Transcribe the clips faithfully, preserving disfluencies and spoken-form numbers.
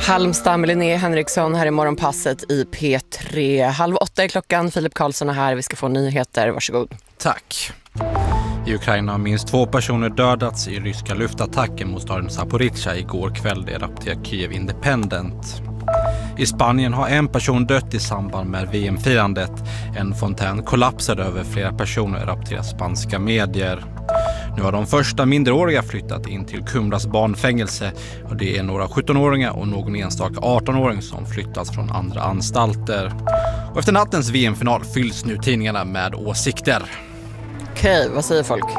Halmstad med Linnea Henriksson här i morgonpasset i P tre. Halv åtta är klockan. Filip Karlsson är här. Vi ska få nyheter. Varsågod. Tack. I Ukraina har minst två personer dödats i ryska luftattacker mot staden Zaporizjzja igår kväll, det rapporterar Kyiv Independent. I Spanien har en person dött i samband med V M-firandet. En fontän kollapsade över flera personer, rapporterar spanska medier. Nu har de första minderåriga flyttat in till Kumlas barnfängelse och det är några sjuttonåringar och någon enstaka artonåring som flyttats från andra anstalter. Och efter nattens V M-final fylls nu tidningarna med åsikter. Okej, vad säger folk?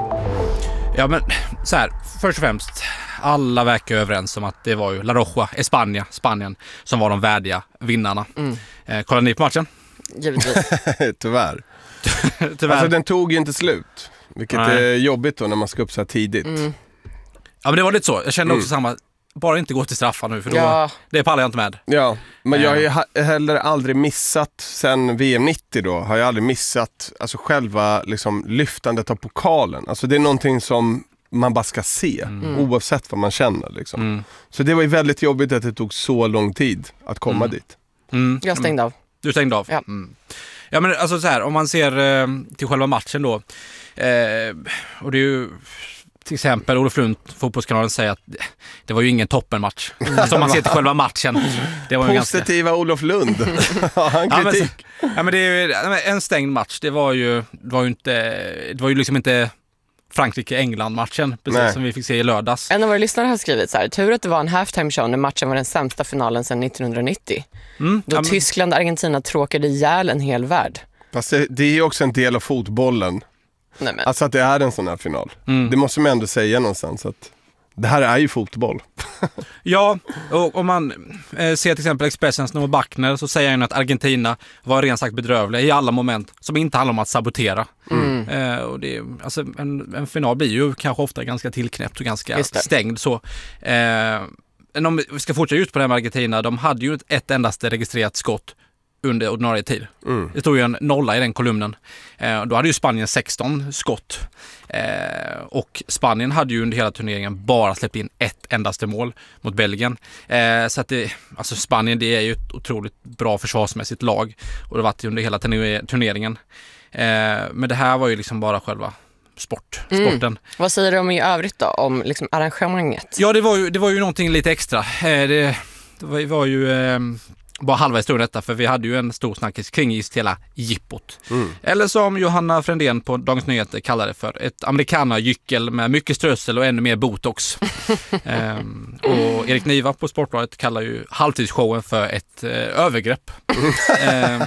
Ja men så här, först och främst, alla verkar överens om att det var ju La Roja, Espanja, Spanien som var de värdiga vinnarna. Mm. Eh, kollade ni på matchen? Givetvis. Tyvärr. Tyvärr. Alltså den tog ju inte slut. Vilket Nej. är jobbigt då när man ska upp så här tidigt. Mm. Ja men det var lite så. Jag kände också mm. samma. Bara inte gå till straffar nu för då, ja. det pallar jag inte med. Ja, men jag har ju ha- heller aldrig missat sen V M nittio då. Har jag aldrig missat alltså själva liksom, lyftandet av pokalen. Alltså det är någonting som man bara ska se. Mm. Oavsett vad man känner liksom. Mm. Så det var ju väldigt jobbigt att det tog så lång tid att komma mm. dit. Mm. Jag stängde av. Du stängde av? Ja. Mm. Ja men alltså så här, om man ser eh, till själva matchen då. Eh, och det är ju till exempel Olof Lund, fotbollskanalen, säger att det var ju ingen toppenmatch. Mm. Alltså om man ser till själva matchen. Det var ju positiva ganska... Olof Lund. Han kritik. Ja men, ja, men det är ju en stängd match. Det var ju, det var ju inte, det var ju liksom inte Frankrike-England-matchen, precis Nej. som vi fick se i lördags. En av våra lyssnare har skrivit så här: tur att det var en halftime show när matchen var den sämsta finalen sedan nittonhundranittio. Mm. Då ja, men... Tyskland och Argentina tråkade ihjäl en hel värld. Fast det, det är ju också en del av fotbollen. Nej, men... Alltså att det är en sån här final. Mm. Det måste man ändå säga någonstans att det här är ju fotboll. Ja, och om man eh, ser till exempel Expressens Noah Backner så säger han att Argentina var rent sagt bedrövliga i alla moment som inte handlar om att sabotera. Mm. Eh, och det, alltså, en, en final blir ju kanske ofta ganska tillknäppt och ganska stängd. Så, eh, om vi ska fortsätta ut på det här med Argentina, de hade ju ett endaste registrerat skott under ordinarie tid. Mm. Det stod ju en nolla i den kolumnen. Eh, då hade ju Spanien sexton skott. Eh, och Spanien hade ju under hela turneringen bara släppt in ett endaste mål mot Belgien. Eh, så att det, alltså Spanien, det är ju ett otroligt bra försvarsmässigt lag. Och det har varit under hela turneringen. Eh, men det här var ju liksom bara själva sport, mm. sporten. Vad säger du om i övrigt då? Om liksom arrangemanget? Ja, det var ju, det var ju någonting lite extra. Eh, det, det var, var ju... Eh, bara halva historien detta, för vi hade ju en stor snackis kring just hela jippot. Mm. Eller som Johanna Frändén på Dagens Nyheter kallar det för, ett amerikanargyckel med mycket strössel och ännu mer botox. ehm, och Erik Niva på Sportbladet kallar ju halvtidsshowen för ett eh, övergrepp. ehm,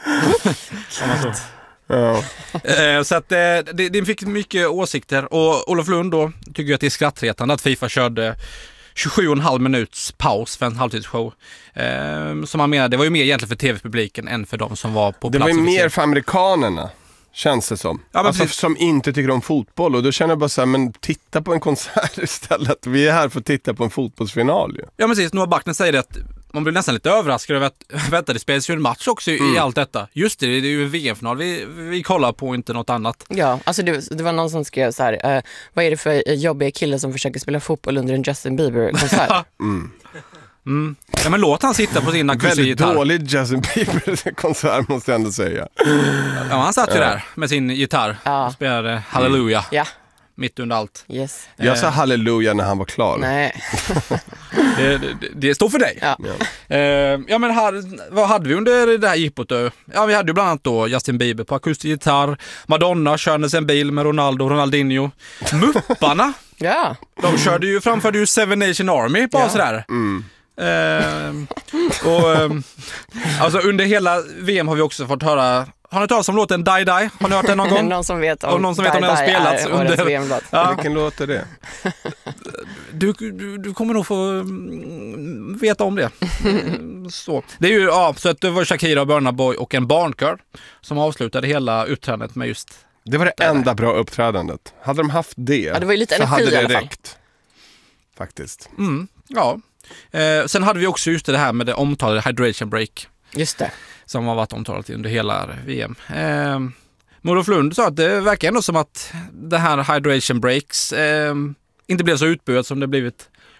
så. Ja. ehm, så att eh, det, det fick mycket åsikter, och Olof Lund då tycker att det är skrattretande att FIFA körde tjugosju och en halv minuts paus för en halvtidsshow. Eh, som man menar, det var ju mer egentligen för tv-publiken än för de som var på det plats. Det var ju mer för amerikanerna, känns det som. Ja, alltså, som inte tycker om fotboll. Och då känner jag bara så här, men titta på en konsert istället. Vi är här för att titta på en fotbollsfinal ju. Ja, precis. Noah Backner säger det att man blir nästan lite överraskad över att vänta, det spelas ju en match också mm. i allt detta. Just det, det är ju en V M-final. Vi, vi kollar på inte något annat. Ja, alltså det, det var någon som skrev så här, uh, vad är det för jobbiga killar som försöker spela fotboll under en Justin Bieber-konsert? mm. Mm. Ja, men låt han sitta på sin akustik gitarr. Väldigt dålig Justin Bieber-konsert måste jag ändå säga. Ja, han satt ju ja. där med sin gitarr ja. och spelade Halleluja. Ja. Mitt under allt. Yes. Jag sa halleluja när han var klar. Nej. det, det, det står för dig. Ja, ja. Uh, ja men här, vad hade vi under det här jippot då? Ja, vi hade ju bland annat då Justin Bieber på akustisk gitarr. Madonna körde en bil med Ronaldo och Ronaldinho. Mupparna. Ja. De körde ju, framförde ju Seven Nation Army bara ja. sådär. Mm. Uh, och um, alltså under hela V M har vi också fått höra. Har ni hört som låten Die Die? Har ni hört den någon gång? någon som vet om, om någon som vet om den har spelats under. Ja. Vilken låt är det? Du, du, du kommer nog få veta om det. Så. Det är ju ja, så att det var Shakira, Burna Boy och en barnkör som avslutade hela uppträdandet med just. Det var det enda bra uppträdandet. Hade de haft det? Ja, det var ju lite så energi hade det i alla fall. räckt. Faktiskt. Mm, ja. Eh, sen hade vi också just det här med det omtalade hydration break. Just det. Som har varit omtalat under hela V M. Eh, Olof Lund sa att det verkar ändå som att det här hydration breaks eh, inte blev så utbudet som det blivit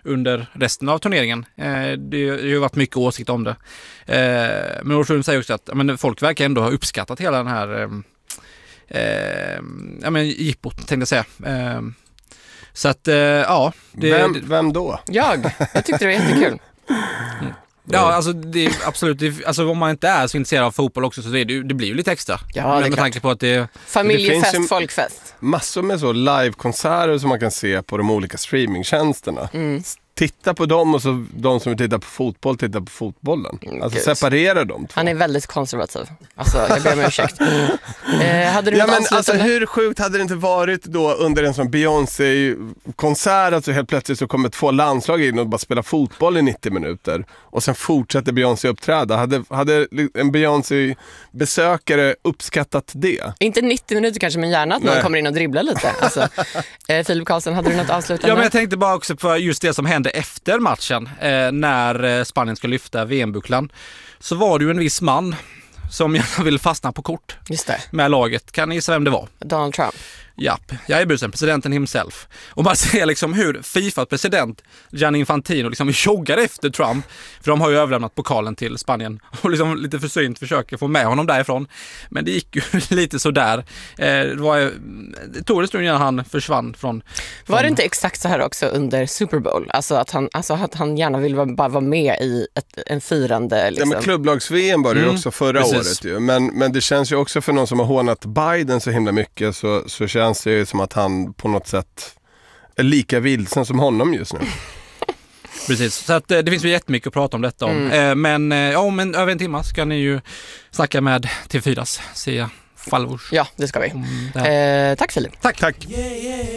under resten av turneringen. Eh, det har ju varit mycket åsikt om det. Eh, men Årsund säger också att men, folk verkar ändå ha uppskattat hela den här eh, eh, ja, men, jippot, tänkte jag säga. Eh, så att, eh, ja. Det, vem, vem då? Jag. Jag tyckte det var jättekul. Mm. Ja, alltså det är absolut, det, alltså om man inte är så intresserad av fotboll också så det, det blir ju lite extra. Ja, det är med klart. tanke på att det Familjefest, det finns folkfest. Massor med så livekonserter som man kan se på de olika streamingtjänsterna. Mm. Titta på dem och så de som vill titta på fotboll tittar på fotbollen. Alltså Gud. separera dem två. Han är väldigt konservativ. Alltså, jag ber om ursäkt. Eh, hade du Ja något men alltså avslutande? hur sjukt hade det inte varit då under en sån Beyoncé-konsert att så helt plötsligt så kommer två landslag in och bara spelar fotboll i nittio minuter och sen fortsätter Beyoncé uppträda. Hade, hade en Beyoncé-besökare uppskattat det? Inte nittio minuter kanske, men gärna att någon Nej. kommer in och dribblar lite. Alltså, eh, Filip Karlsson, hade du något avslutande? Ja, men jag tänkte bara också på just det som hände efter matchen eh, när eh, Spanien ska lyfta V M-bucklan. Så var det ju en viss man som gärna ville fastna på kort Just det. med laget. Kan ni gissa vem det var? Donald Trump. Japp, jag är busen, presidenten himself. Och man ser liksom hur FIFAs president Gianni Infantino liksom joggar efter Trump. För de har ju överlämnat pokalen till Spanien. Och liksom lite försynt försöker få med honom därifrån. Men det gick ju lite sådär. Eh, det, var, det tog en stund innan han försvann från, från... Var det inte exakt så här också under Super Bowl? Alltså att han, alltså att han gärna vill vara, bara vara med i ett, en firande... Liksom. Ja, men klubblags-V M var det ju Mm, också förra precis. året ju. Men, men det känns ju också för någon som har hånat Biden så himla mycket så, så känns det ju som att han på något sätt är lika vilsen som honom just nu. Precis, så att, eh, det finns ju jättemycket att prata om detta om. Mm. Eh, men eh, ja, men över en timme ska ni ju snacka med T fyras Sia Falvors. Ja, det ska vi. Mm, det här. Eh, tack Filip. Tack. Tack. Yeah, yeah.